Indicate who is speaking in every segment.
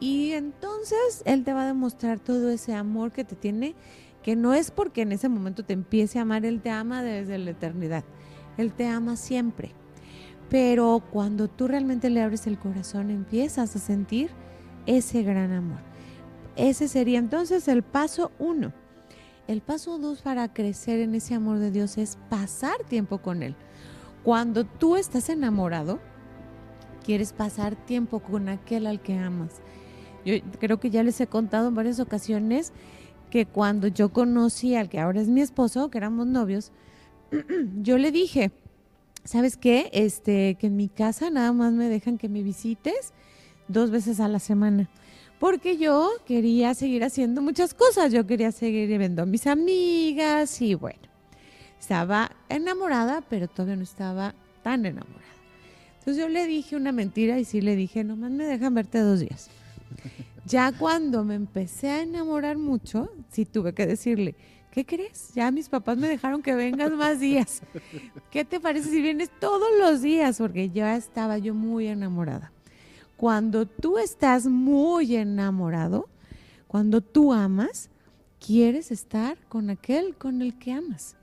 Speaker 1: Y entonces Él te va a demostrar todo ese amor que te tiene, que no es porque en ese momento te empiece a amar, Él te ama desde la eternidad. Él te ama siempre. Pero cuando tú realmente le abres el corazón, empiezas a sentir ese gran amor. Ese sería entonces el paso 1. El paso 2 para crecer en ese amor de Dios es pasar tiempo con Él. Cuando tú estás enamorado, quieres pasar tiempo con aquel al que amas. Yo creo que ya les he contado en varias ocasiones que cuando yo conocí al que ahora es mi esposo, que éramos novios, yo le dije, ¿sabes qué? Que en mi casa nada más me dejan que me visites 2 veces a la semana. Porque yo quería seguir haciendo muchas cosas. Yo quería seguir viendo a mis amigas y bueno, estaba enamorada, pero todavía no estaba tan enamorada. Entonces yo le dije una mentira y sí le dije, nomás me dejan verte 2 días. Ya cuando me empecé a enamorar mucho, sí tuve que decirle, ¿qué crees? Ya mis papás me dejaron que vengas más días. ¿Qué te parece si vienes todos los días? Porque ya estaba yo muy enamorada. Cuando tú estás muy enamorado, cuando tú amas, quieres estar con aquel con el que amas.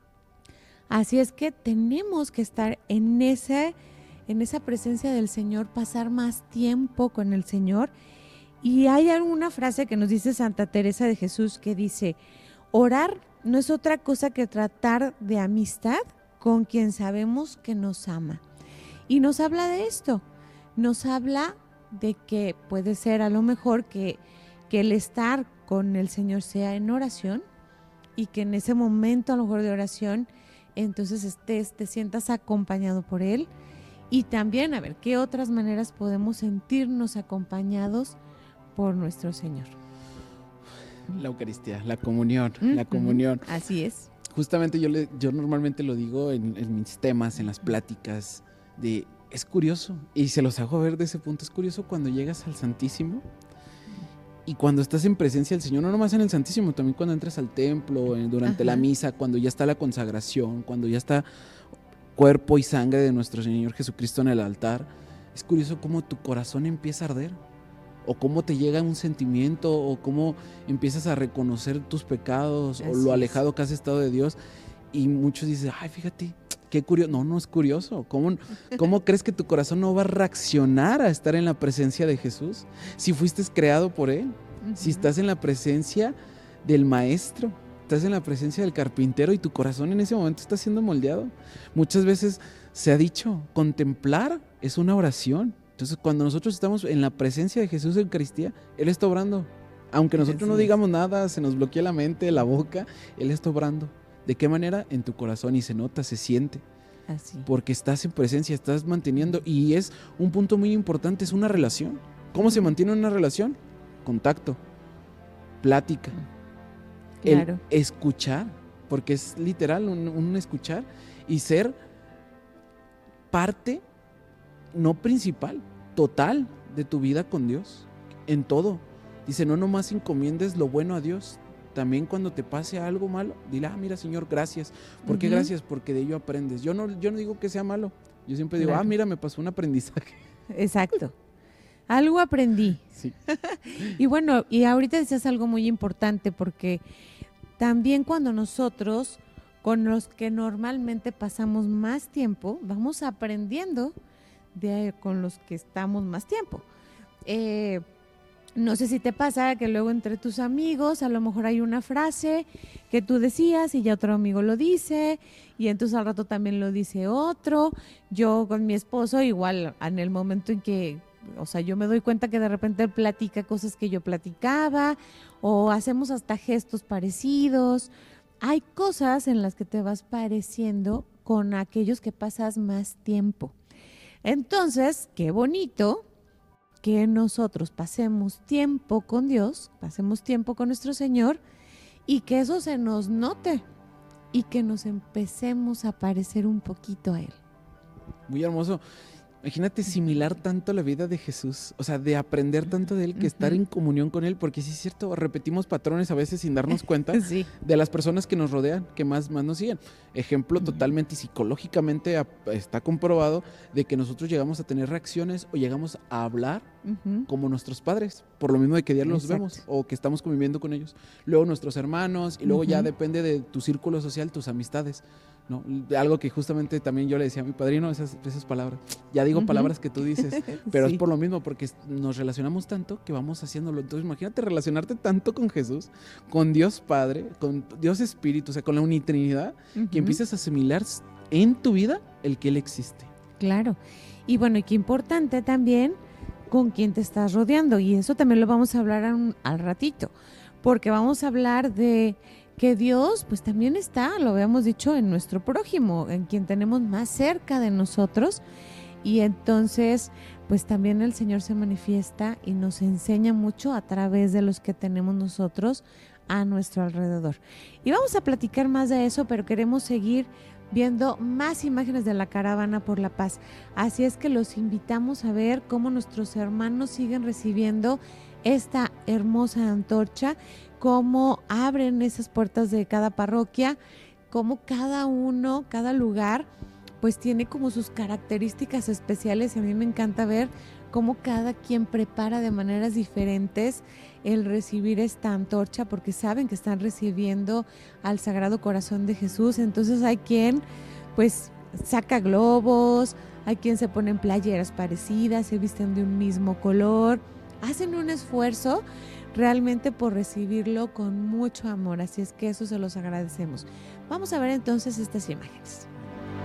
Speaker 1: Así es que tenemos que estar en esa presencia del Señor, pasar más tiempo con el Señor. Y hay alguna frase que nos dice Santa Teresa de Jesús que dice, orar no es otra cosa que tratar de amistad con quien sabemos que nos ama. Y nos habla de esto, nos habla de que puede ser a lo mejor que el estar con el Señor sea en oración y que en ese momento a lo mejor de oración entonces te sientas acompañado por Él. Y también a ver qué otras maneras podemos sentirnos acompañados por nuestro Señor.
Speaker 2: La Eucaristía, la comunión, la comunión.
Speaker 1: Así es.
Speaker 2: Justamente yo normalmente lo digo en mis temas, en las pláticas, es curioso, y se los hago ver de ese punto, es curioso cuando llegas al Santísimo y cuando estás en presencia del Señor, no nomás en el Santísimo, también cuando entras al templo, durante la misa, cuando ya está la consagración, cuando ya está cuerpo y sangre de nuestro Señor Jesucristo en el altar, es curioso cómo tu corazón empieza a arder, o cómo te llega un sentimiento, o cómo empiezas a reconocer tus pecados, o lo alejado que has estado de Dios, y muchos dicen, ay, fíjate, qué curioso. No es curioso. ¿Cómo crees que tu corazón no va a reaccionar a estar en la presencia de Jesús? Si fuiste creado por Él, si estás en la presencia del Maestro, estás en la presencia del carpintero y tu corazón en ese momento está siendo moldeado. Muchas veces se ha dicho, contemplar es una oración. Entonces, cuando nosotros estamos en la presencia de Jesús en Eucaristía, Él está obrando. Aunque nosotros no digamos nada, se nos bloquea la mente, la boca, Él está obrando. ¿De qué manera? En tu corazón, y se nota, se siente.
Speaker 1: Así.
Speaker 2: Porque estás en presencia, estás manteniendo, y es un punto muy importante, es una relación. ¿Cómo se mantiene una relación? Contacto, plática,
Speaker 1: claro.
Speaker 2: El escuchar, porque es literal un escuchar, y ser parte, no principal, total de tu vida con Dios, en todo. Dice, no nomás encomiendes lo bueno a Dios, también cuando te pase algo malo, dile, mira, Señor, gracias. ¿Por qué gracias? Porque de ello aprendes. Yo no digo que sea malo, yo siempre digo, mira, me pasó un aprendizaje.
Speaker 1: Exacto. Algo aprendí.
Speaker 2: Sí.
Speaker 1: Y bueno, y ahorita decías algo muy importante, porque también cuando nosotros, con los que normalmente pasamos más tiempo, vamos aprendiendo con los que estamos más tiempo. No sé si te pasa que luego entre tus amigos a lo mejor hay una frase que tú decías y ya otro amigo lo dice, y entonces al rato también lo dice otro. Yo con mi esposo igual, en el momento en que, o sea, yo me doy cuenta que de repente él platica cosas que yo platicaba, o hacemos hasta gestos parecidos. Hay cosas en las que te vas pareciendo con aquellos que pasas más tiempo. Entonces, qué bonito que nosotros pasemos tiempo con Dios, pasemos tiempo con nuestro Señor, y que eso se nos note y que nos empecemos a parecer un poquito a Él.
Speaker 2: Muy hermoso. Imagínate similar tanto la vida de Jesús, o sea, de aprender tanto de Él que estar en comunión con Él, porque sí es cierto, repetimos patrones a veces sin darnos cuenta
Speaker 1: Sí.
Speaker 2: de las personas que nos rodean, que más nos siguen. Ejemplo totalmente y psicológicamente está comprobado de que nosotros llegamos a tener reacciones o llegamos a hablar como nuestros padres, por lo mismo de que diario los vemos o que estamos conviviendo con ellos. Luego nuestros hermanos y luego ya depende de tu círculo social, tus amistades. ¿No? Algo que justamente también yo le decía a mi padrino, esas palabras. Ya digo palabras que tú dices, pero
Speaker 1: Sí.
Speaker 2: es por lo mismo, porque nos relacionamos tanto que vamos haciéndolo. Entonces, imagínate relacionarte tanto con Jesús, con Dios Padre, con Dios Espíritu, o sea, con la unitrinidad, que empiezas a asimilar en tu vida el que Él existe.
Speaker 1: Claro. Y bueno, y qué importante también con quién te estás rodeando. Y eso también lo vamos a hablar al ratito, porque vamos a hablar de que Dios pues también está, lo habíamos dicho, en nuestro prójimo, en quien tenemos más cerca de nosotros. Y entonces pues también el Señor se manifiesta y nos enseña mucho a través de los que tenemos nosotros a nuestro alrededor. Y vamos a platicar más de eso, pero queremos seguir viendo más imágenes de la Caravana por la Paz. Así es que los invitamos a ver cómo nuestros hermanos siguen recibiendo esta hermosa antorcha, cómo abren esas puertas de cada parroquia, cómo cada uno, cada lugar, pues tiene como sus características especiales. Y a mí me encanta ver cómo cada quien prepara de maneras diferentes el recibir esta antorcha, porque saben que están recibiendo al Sagrado Corazón de Jesús. Entonces hay quien pues saca globos, hay quien se ponen playeras parecidas, se visten de un mismo color, hacen un esfuerzo realmente por recibirlo con mucho amor, así es que eso se los agradecemos. Vamos a ver entonces estas imágenes.